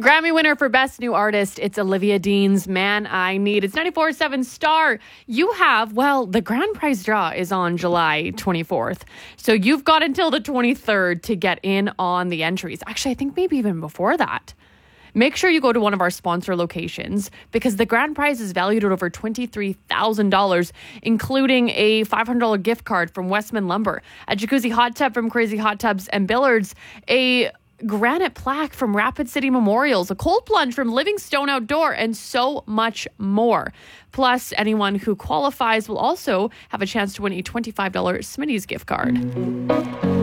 Grammy winner for Best New Artist, it's Olivia Dean's Man I Need. It's 94.7 Star. You have, the grand prize draw is on July 24th. So you've got until the 23rd to get in on the entries. Actually, I think maybe even before that. Make sure you go to one of our sponsor locations because the grand prize is valued at over $23,000, including a $500 gift card from Westman Lumber, a jacuzzi hot tub from Crazy Hot Tubs and Billards, a granite plaque from Rapid City Memorials, a cold plunge from Livingstone Outdoor, and so much more. Plus, anyone who qualifies will also have a chance to win a $25 Smitty's gift card.